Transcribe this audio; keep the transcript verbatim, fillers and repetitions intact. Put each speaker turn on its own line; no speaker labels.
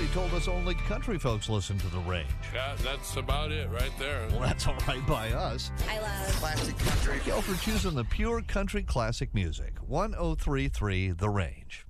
He told us only country folks listen to the range.
Yeah, that's about it right there.
Well, that's all right by us.
I love
classic country.
Thank y'all for choosing the pure country classic music. one oh three point three The Range.